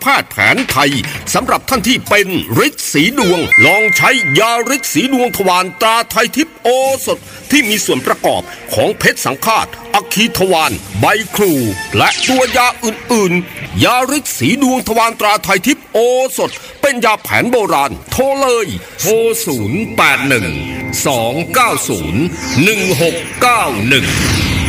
แพทย์แผนไทยสำหรับท่านที่เป็นฤทธิ์สีดวงลองใช้ยาฤทธิ์สีดวงทวารตราไทยทิพย์โอสถที่มีส่วนประกอบของเพชรสังฆาตอัคคีทวารใบครูและตัวยาอื่นๆยาฤทธิ์สีดวงทวารตราไทยทิพย์โอสถเป็นยาแผนโบราณโทรเลยโทร081 290 1691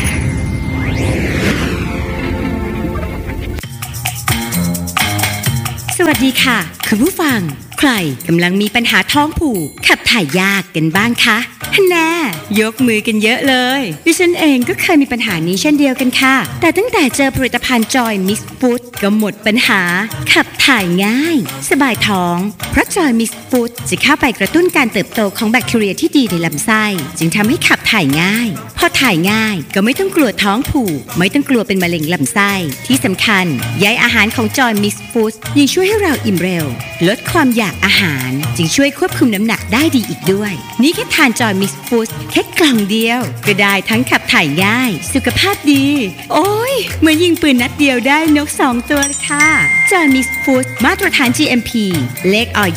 สวัสดีค่ะคุณผู้ฟังใครกำลังมีปัญหาท้องผูกขับถ่ายยากกันบ้างคะแน่ยกมือกันเยอะเลยดิฉันเองก็เคยมีปัญหานี้เช่นเดียวกันค่ะแต่ตั้งแต่เจอผลิตภัณฑ์จอยมิกซ์ฟู้ดก็หมดปัญหาขับถ่ายง่ายสบายท้องเพราะจอยมิกซ์ฟู้ดจะเข้าไปกระตุ้นการเติบโตของแบคทีเรียที่ดีในลำไส้จึงทำให้ขับถ่ายง่ายพอถ่ายง่ายก็ไม่ต้องกลัวท้องผูกไม่ต้องกลัวเป็นมะเร็งลำไส้ที่สำคัญใยอาหารของจอยมิกซ์ฟู้ดยังช่วยให้เราอิ่มเร็วลดความอยากอาหารจึงช่วยควบคุมน้ำหนักได้ดีอีกด้วยนี่แค่ทานจอยมิกซ์ฟู้ดแค่กล่องเดียวก็ได้ทั้งขับถ่ายง่ายสุขภาพดีโอ้ยเหมือนยิงปืนนัดเดียวได้นก2 ตัวเลยค่ะจอยมิกซ์ฟู้ดมาตรฐาน GMP เลขอย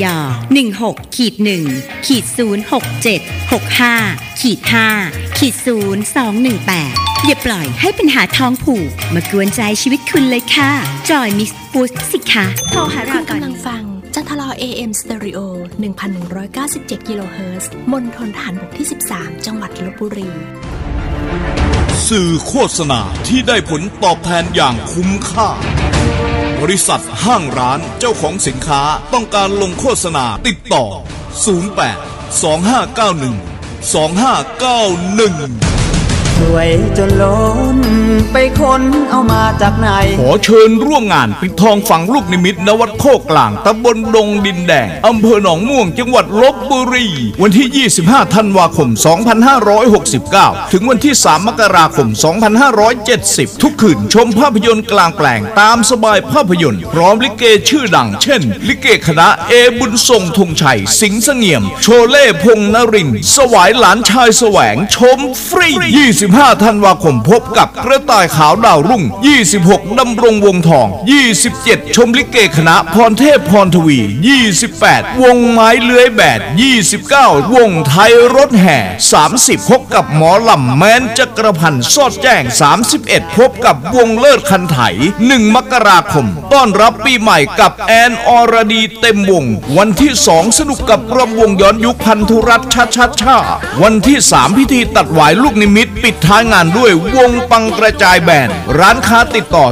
16-1-06765-5-0-218อย่าปล่อยให้ปัญหาท้องผูกมากวนใจชีวิตคุณเลยค่ะจอยมิกซ์ฟู้ดสิคะโทรหาเราก่อนกำลังฟังจันทรา AM Stereo 1197 กิโลเฮิรตซ์มณฑลทหารบกที่ 13 จังหวัดลพบุรีสื่อโฆษณาที่ได้ผลตอบแทนอย่างคุ้มค่าบริษัทห้างร้านเจ้าของสินค้าต้องการลงโฆษณาติดต่อ08 2591 2591 สวยจนล้นไปค้นเอามาจากไหนขอเชิญร่วมงานปิดทองฝังลูกนิมิตณวัดโคกลางตำบลดงดินแดงอำเภอหนองม่วงจังหวัดลพบุรีวันที่25ธันวาคม2569ถึงวันที่3มกราคม2570ทุกคืนชมภาพยนตร์กลางแปลงตามสบายภาพยนตร์พร้อมลิเกชื่อดังเช่นลิเกคณะเอบุญทรงธงชัยสิงห์เสงี่ยมโชเล่พงษ์นรินทร์สวายหลานชายแสวงชมฟรี25ธันวาคมพบกับกระต่ายขาวดาวรุ่ง26ดำรงวงทอง27ชมลิเกคณะพรเทพพรทวี28วงไม้เลื้อยแบด29วงไทยรถแห่30พบกับหมอลำแม้นจักรพันธ์สอดแจ้ง31พบกับวงเลิศคันไถ1มกราคมต้อนรับปีใหม่กับแอนอรดีเต็มวงวันที่2สนุกกับรำวงย้อนยุคพันธุรัตน์ชาวันที่3พิธีตัดหวายลูกนิมิตปิดท้ายงานด้วยวงปังกระจายแบนด์ร้านค้าติดต่อ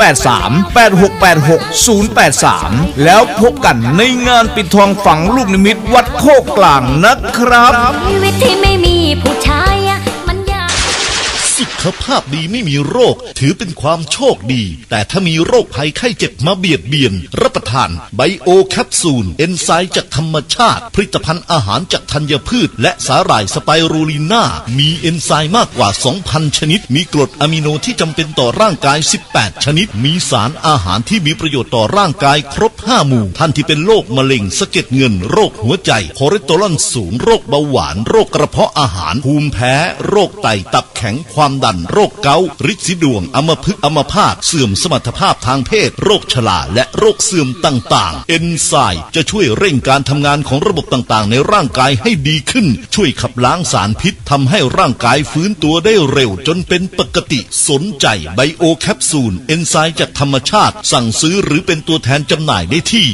083-8686-083แล้วพบกันในงานปิดทองฝังลูกนิมิตวัดโคกกลางนะครับชีวิตที่ไม่มีผู้ชายมันยากสุขภาพดีไม่มีโรคถือเป็นความโชคดีแต่ถ้ามีโรคภัยไข้เจ็บมาเบียดเบียนรับประทานไบโอแคปซูลเอนไซม์จากธรรมชาติผลิตภัณฑ์อาหารจากธัญพืชและสาหร่ายสไปรูลิน่ามีเอนไซม์มากกว่า 2,000 ชนิดมีกรดอะมิโนที่จำเป็นต่อร่างกาย18ชนิดมีสารอาหารที่มีประโยชน์ต่อร่างกายครบ5หมู่ท่านที่เป็นโรคมะเร็งสะเก็ดเงินโรคหัวใจคอเลสเตอรอลสูงโรคเบาหวานโรคกระเพาะอาหารภูมิแพ้โรคไตตับแข็งความดันโรคเกาต์ฤทธิ์สีดวงอัมพฤกษ์อัมพาตเสื่อมสมรรถภาพทางเพศโรคชราและโรคเสื่อมต่างๆเอนไซม์จะช่วยเร่งการทำงานของระบบต่างๆในร่างกายให้ดีขึ้นช่วยขับล้างสารพิษทำให้ร่างกายฟื้นตัวได้เร็วจนเป็นปกติสนใจไบโอแคปซูลเอนไซม์จากธรรมชาติสั่งซื้อหรือเป็นตัวแทนจำหน่ายได้ที่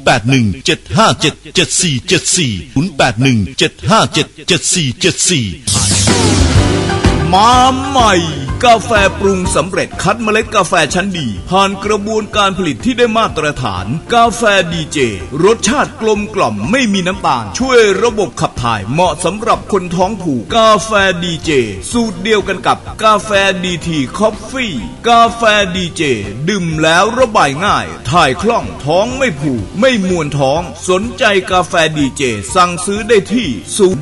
0817577474 0817577474 มาใหม่กาแฟปรุงสำเร็จคัดเมล็ดกาแฟชั้นดีผ่านกระบวนการผลิตที่ได้มาตรฐานกาแฟดีเจรสชาติกลมกล่อมไม่มีน้ำตาลช่วยระบบขับถ่ายเหมาะสำหรับคนท้องผูกกาแฟดีเจสูตรเดียวกันกับกาแฟดีทีคอฟฟี่กาแฟดีเจดื่มแล้วระบายง่ายถ่ายคล่องท้องไม่ผูกไม่มวนท้องสนใจกาแฟดีเจสั่งซื้อได้ที่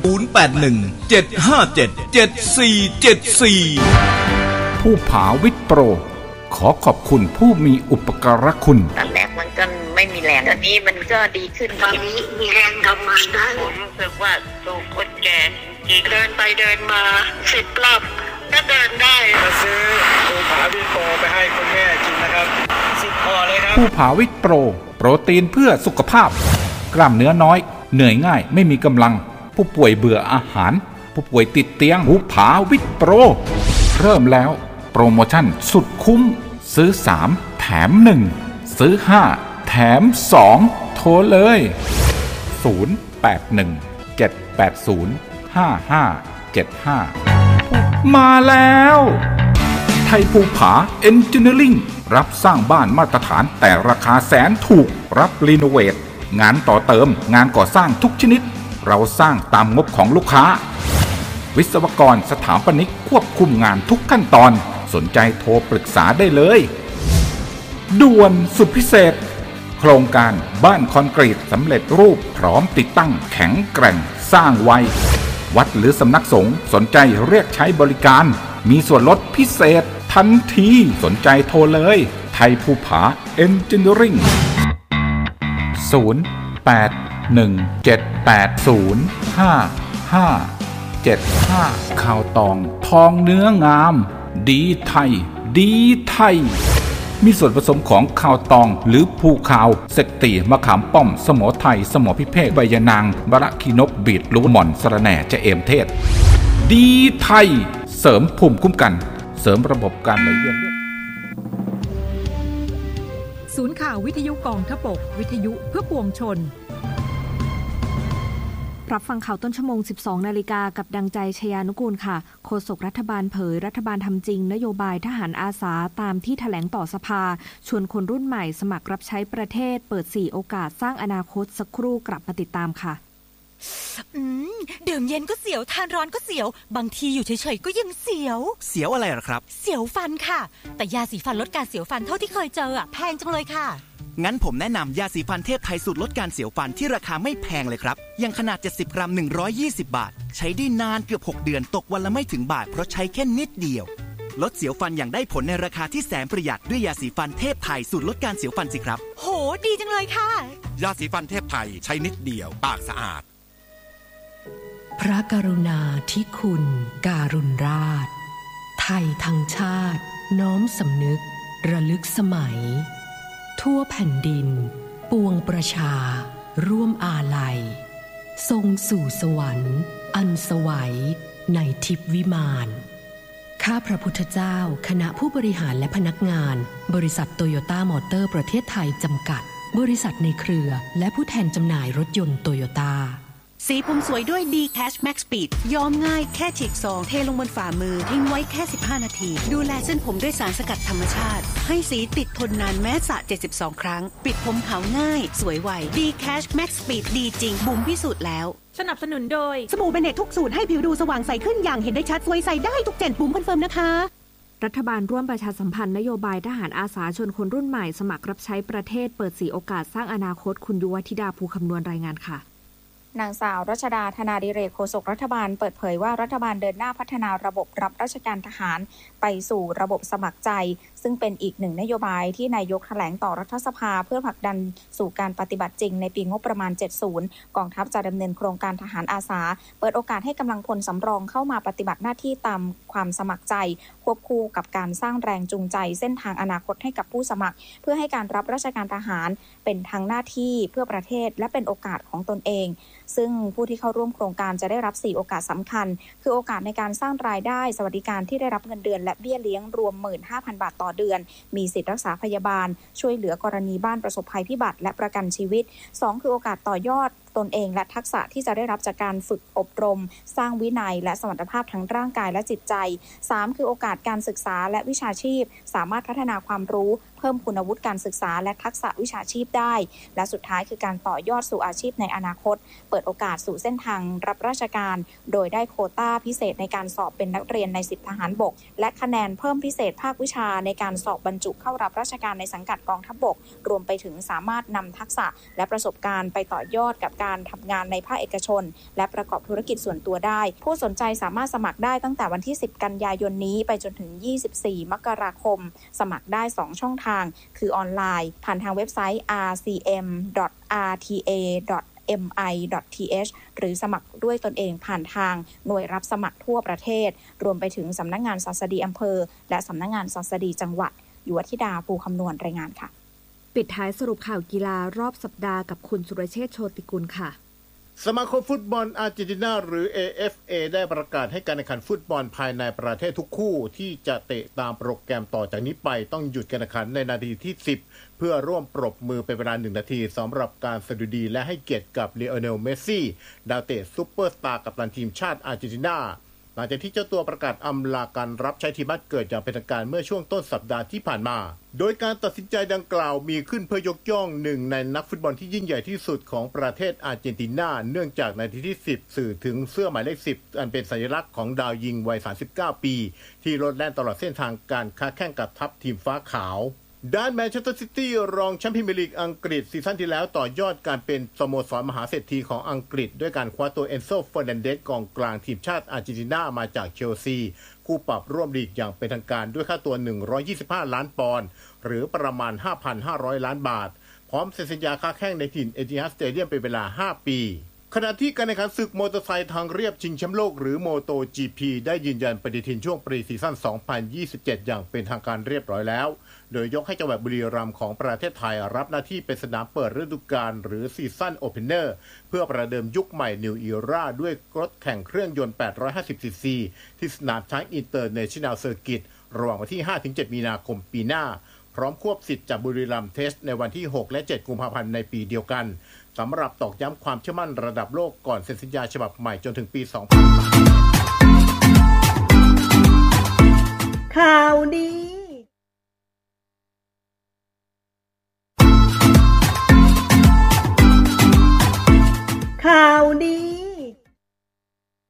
0817577474 ผู้ผาวิทย์โปรขอขอบคุณผู้มีอุปการะคุณตอนแรกมันก็ไม่มีแรงตอนนี้มันก็ดีขึ้นตอนนี้มีแรงทำงานได้ผมรู้สึกว่าตัวคนแก่เดินไปเดินมา10 รอบก็เดินได้มาซื้อภูผาวิตโปรไปให้คุณแม่กินนะครับ10 ห่อเลยครับภูผาวิตโปรโปรตีนเพื่อสุขภาพกล้ามเนื้อน้อยเหนื่อยง่ายไม่มีกำลังผู้ป่วยเบื่ออาหารผู้ป่วยติดเตียงภูผาวิตโปรเริ่มแล้วโปรโมชั่นสุดคุ้มซื้อ3แถม1ซื้อ5แถม2โทรเลย0817805575มาแล้วไทยภูผาเอนจิเนียริ่งรับสร้างบ้านมาตรฐานแต่ราคาแสนถูกรับรีโนเวทงานต่อเติมงานก่อสร้างทุกชนิดเราสร้างตามงบของลูกค้าวิศวกรสถาปนิกควบคุมงานทุกขั้นตอนสนใจโทรปรึกษาได้เลยด่วนสุดพิเศษโครงการบ้านคอนกรีตสำเร็จรูปพร้อมติดตั้งแข็งแกร่งสร้างไววัดหรือสำนักสงฆ์สนใจเรียกใช้บริการมีส่วนลดพิเศษทันทีสนใจโทรเลยไทยภูผาเอนจิเนียริ่ง0817805575ข่าวตองทองเนื้องามดีไทยดีไทยมีส่วนผสมของข้าวตองหรือภูขาวเสกตีมะขามป้อมสมอไทยสมอพิเภกใบยะนางบะระคีนกบีดลูกหม่อนสะระแหน่จะเอมเทศดีไทยเสริมภูมิคุ้มกันเสริมระบบการไหลเวียนศูนย์ข่าววิทยุกองทพบกวิทยุเพื่อปวงชนรับฟังข่าวต้นชั่วโมง 12 นาฬิกากับดังใจชยานุกูลค่ะโฆษกรัฐบาลเผยรัฐบาลทำจริงนโยบายทหารอาสาตามที่แถลงต่อสภาชวนคนรุ่นใหม่สมัครรับใช้ประเทศเปิด4โอกาสสร้างอนาคตสักครู่กลับมาติดตามค่ะดื่มเย็นก็เสียวทานร้อนก็เสียวบางทีอยู่เฉยๆก็ยังเสียวเสียวอะไรหรอครับเสียวฟันค่ะแต่ยาสีฟันลดการเสียวฟันเท่าที่เคยเจอแพงจังเลยค่ะงั้นผมแนะนำยาสีฟันเทพไทยสูตรลดการเสียวฟันที่ราคาไม่แพงเลยครับยังขนาด70 กรัม120 บาทใช้ได้นานเกือบ6 เดือนตกวันละไม่ถึงบาทเพราะใช้แค่นิดเดียวลดเสียวฟันอย่างได้ผลในราคาที่แสนประหยัดด้วยยาสีฟันเทพไทยสูตรลดการเสียวฟันสิครับโหดีจังเลยค่ะยาสีฟันเทพไทยใช้นิดเดียวปากสะอาดพระกรุณาธิคุณการุณราชไทยทั้งชาติน้อมสำนึกระลึกสมัยทั่วแผ่นดินปวงประชาร่วมอาลัยทรงสู่สวรรค์อันสวัยในทิพย์วิมานข้าพระพุทธเจ้าคณะผู้บริหารและพนักงานบริษัทโตโยต้ามอเตอร์ประเทศไทยจำกัดบริษัทในเครือและผู้แทนจำหน่ายรถยนต์โตโยต้าสีผมสวยด้วย D-Cash Max Speed ย้อมง่ายแค่ฉีกซองเทลงบนฝ่ามือทิ้งไว้แค่15 นาทีดูแลเส้นผมด้วยสารสกัดธรรมชาติให้สีติดทนนานแม้สระ72 ครั้งปิดผมขาวง่ายสวยไว D-Cash Max Speed ดีจริงบุ๋มพิสูจน์แล้วสนับสนุนโดยสบู่เบเนตทุกสูตรให้ผิวดูสว่างใสขึ้นอย่างเห็นได้ชัดสวยใสได้ทุกเจนบุ๋มคอนเฟิร์มนะคะรัฐบาลร่วมประชาสัมพันธ์นโยบายทหารอาสาชวนคนรุ่นใหม่สมัครรับใช้ประเทศเปิด4โอกาสสร้างอนาคตคุณยุวธิดาภูคำนวณรายงานค่ะนางสาวรัชดาธนาดิเรกโฆษกรัฐบาลเปิดเผยว่ารัฐบาลเดินหน้าพัฒนาระบบรับราชการทหารไปสู่ระบบสมัครใจซึ่งเป็นอีกหนึ่งนโยบายที่นายกแถลงต่อรัฐสภาเพื่อผลักดันสู่การปฏิบัติจริงในปีงบประมาณ 70 กองทัพจะดำเนินโครงการทหารอาสาเปิดโอกาสให้กำลังพลสำรองเข้ามาปฏิบัติหน้าที่ตามความสมัครใจควบคู่กับการสร้างแรงจูงใจเส้นทางอนาคตให้กับผู้สมัครเพื่อให้การรับราชการทหารเป็นทั้งหน้าที่เพื่อประเทศและเป็นโอกาสของตนเองซึ่งผู้ที่เข้าร่วมโครงการจะได้รับ4โอกาสสำคัญคือโอกาสในการสร้างรายได้สวัสดิการที่ได้รับเงินเดือนและเบี้ยเลี้ยงรวม 15,000 บาทต่อเดือนมีสิทธิรักษาพยาบาลช่วยเหลือกรณีบ้านประสบภัยพิบัติและประกันชีวิต2คือโอกาสต่อยอดตนเองและทักษะที่จะได้รับจากการฝึกอบรมสร้างวินัยและสมรรถภาพทั้งร่างกายและจิตใจ3คือโอกาสการศึกษาและวิชาชีพสามารถพัฒนาความรู้เพิ่มคุณวุฒิการศึกษาและทักษะวิชาชีพได้และสุดท้ายคือการต่อยอดสู่อาชีพในอนาคตเปิดโอกาสสู่เส้นทางรับราชการโดยได้โควต้าพิเศษในการสอบเป็นนักเรียนใน10ทหารบกและคะแนนเพิ่มพิเศษภาควิชาในการสอบบรรจุเข้ารับราชการในสังกัดกองทัพบกรวมไปถึงสามารถนำทักษะและประสบการณ์ไปต่อยอดกับการทำงานในภาคเอกชนและประกอบธุรกิจส่วนตัวได้ผู้สนใจสามารถสมัครได้ตั้งแต่วันที่10กันยายนนี้ไปจนถึง24มกราคมสมัครได้2ช่องทางคือออนไลน์ผ่านทางเว็บไซต์ rcm.rta mi.th หรือสมัครด้วยตนเองผ่านทางหน่วยรับสมัครทั่วประเทศรวมไปถึงสำนักงานศาสดีอำเภอและสำนักงานศาสดีจังหวัดยุวธิดาภูคำนวณรายงานค่ะปิดท้ายสรุปข่าวกีฬารอบสัปดาห์กับคุณสุรเชษฐ์โชติกุลค่ะสมาคมฟุตบอลอาร์เจนตินาหรือ AFA ได้ประกาศให้การแข่งขันฟุตบอลภายในประเทศทุกคู่ที่จะเตะตามโปรแกรมต่อจากนี้ไปต้องหยุดการแข่งขันในนาทีที่10เพื่อร่วมปรบมือเป็นเวลา1นาทีสำหรับการสดุดีและให้เกียรติกับลีโอเนลเมสซี่ดาวเตะซุปเปอร์สตาร์กัปตันทีมชาติอาร์เจนตินาหลังจากที่เจ้าตัวประกาศอำลาการรับใช้ทีมบ้านเกิดอย่างเป็นทางการเมื่อช่วงต้นสัปดาห์ที่ผ่านมาโดยการตัดสินใจดังกล่าวมีขึ้นเพื่อยกย่องหนึ่งในนักฟุตบอลที่ยิ่งใหญ่ที่สุดของประเทศอาร์เจนตินาเนื่องจากนาทีที่10สื่อถึงเสื้อหมายเลข10อันเป็นสัญลักษณ์ของดาวยิงวัย39ปีที่โลดแล่นตลอดเส้นทางการค้าแข่งกับทัพทีมฟ้าขาวด้านแมนเชสเตอร์ซิตี้รองแชมป์พรีเมียร์ลีกอังกฤษซีซั่นที่แล้วต่อยอดการเป็นสโมสรมหาเศรษฐีของอังกฤษด้วยการคว้าตัวเอนโซ เฟอร์นันเดสกองกลางทีมชาติอาร์เจนตินามาจากเชลซีคู่ปรับร่วมลีกอย่างเป็นทางการด้วยค่าตัว125ล้านปอนด์หรือประมาณ 5,500 ล้านบาทพร้อมเซ็นสัญญาค้าแข่งในถิ่นเอติฮัดสเตเดียมเป็นเวลา5ปีขณะที่การแข่งขันศึกมอเตอร์ไซค์ทางเรียบชิงแชมป์โลกหรือ MotoGP ได้ยืนยันปฏิทินช่วงปรีซีซั่น 2027 อย่างเป็นทางการเรียบร้อยแล้วโดยยกให้จังหวัดบุรีรัมย์ของประเทศไทยรับหน้าที่เป็นสนามเปิดฤดูกาลหรือซีซั่นโอเพนเนอร์เพื่อประเดิมยุคใหม่ New Era ด้วยรถแข่งเครื่องยนต์ 850cc ที่สนามช้างอินเตอร์เนชั่นแนลเซอร์กิตระหว่างวันที่ 5-7 มีนาคมปีหน้าพร้อมควบสิทธิ์จากบุรีรัมย์เทสในวันที่ 6 และ 7 กุมภาพันธ์ในปีเดียวกันสำหรับตอกย้ำความเชื่อมั่นระดับโลกก่อนเซ็นสัญญาฉบับใหม่จนถึงปี 2030 ข่าว